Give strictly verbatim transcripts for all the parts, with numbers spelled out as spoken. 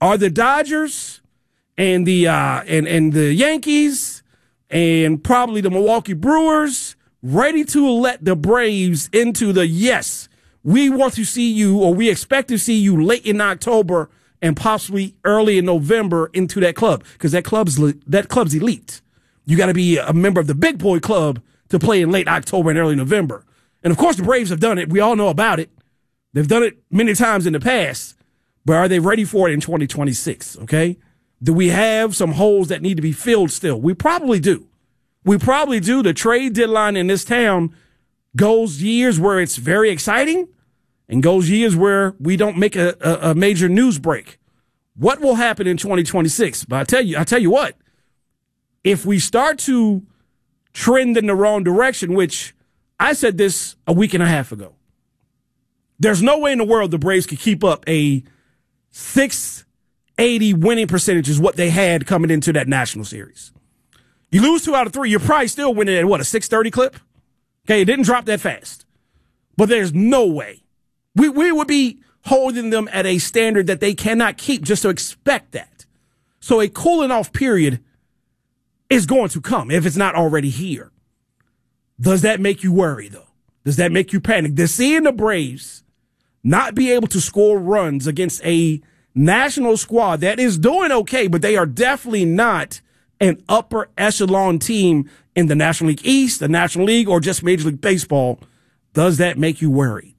are the Dodgers and the uh, and and the Yankees and probably the Milwaukee Brewers ready to let the Braves into the yes, we want to see you, or we expect to see you late in October and possibly early in November into that club, because that club's that club's elite. You got to be a member of the big boy club to play in late October and early November. And of course, the Braves have done it. We all know about it. They've done it many times in the past, but are they ready for it in twenty twenty-six? Okay, do we have some holes that need to be filled still? We probably do. We probably do. The trade deadline in this town goes years where it's very exciting and goes years where we don't make a, a, a major news break. What will happen in twenty twenty-six? But I tell you, I tell you what, if we start to trend in the wrong direction, which I said this a week and a half ago, there's no way in the world the Braves could keep up a six eighty winning percentage is what they had coming into that National Series. You lose two out of three, you're probably still winning at, what, a six thirty clip? Okay, it didn't drop that fast. But there's no way. We we would be holding them at a standard that they cannot keep just to expect that. So a cooling off period is going to come if it's not already here. Does that make you worry, though? Does that make you panic? Does seeing the Braves not be able to score runs against a national squad that is doing okay, but they are definitely not an upper echelon team in the National League East, the National League, or just Major League Baseball, does that make you worried?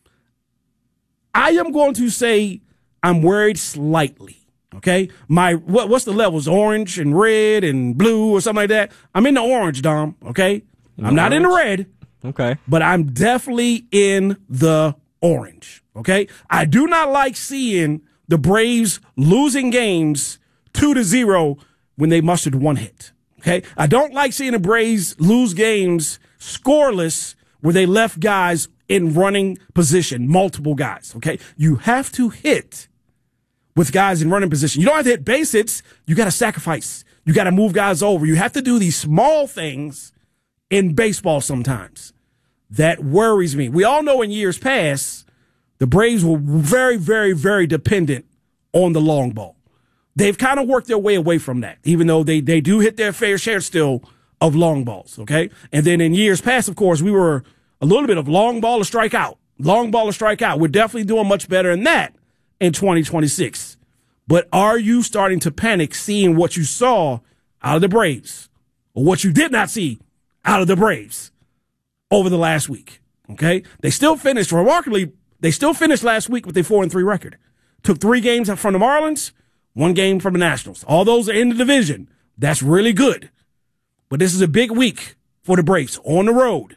I am going to say I'm worried slightly, okay? My what, What's the levels? Orange and red and blue or something like that? I'm in the orange, Dom, okay? In I'm not orange. In the red. Okay. But I'm definitely in the orange, okay? I do not like seeing the Braves losing games two to zero when they mustered one hit, okay? I don't like seeing the Braves lose games scoreless where they left guys in running position, multiple guys, okay? You have to hit with guys in running position. You don't have to hit base hits. You got to sacrifice. You got to move guys over. You have to do these small things in baseball sometimes. That worries me. We all know in years past, the Braves were very, very, very dependent on the long ball. They've kind of worked their way away from that, even though they, they do hit their fair share still of long balls, okay? And then in years past, of course, we were a little bit of long ball to strike out. Long ball to strike out. We're definitely doing much better than that in twenty twenty-six. But are you starting to panic seeing what you saw out of the Braves, or what you did not see out of the Braves over the last week? Okay? They still finished, remarkably, they still finished last week with a four and three record. Took three games from the Marlins, one game from the Nationals. All those are in the division. That's really good. But this is a big week for the Braves on the road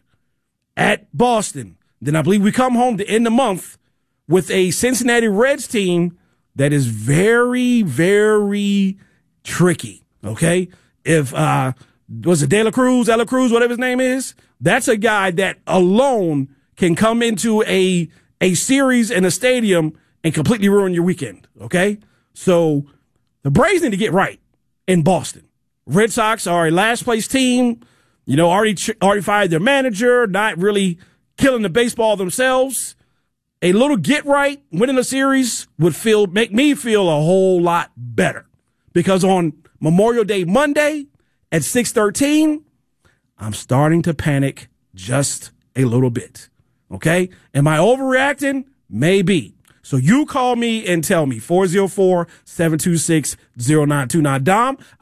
at Boston. Then I believe we come home to end the month with a Cincinnati Reds team that is very, very tricky. Okay? If, uh, was it De La Cruz, De La Cruz, whatever his name is? That's a guy that alone can come into a, a series in a stadium and completely ruin your weekend. Okay? So the Braves need to get right in Boston. Red Sox are a last place team, you know, already already fired their manager, not really killing the baseball themselves. A little get right, winning a series would feel make me feel a whole lot better, because on Memorial Day Monday at six thirteen, I'm starting to panic just a little bit. Okay, am I overreacting? Maybe. So you call me and tell me, four oh four, seven two six, oh nine two nine. Dom,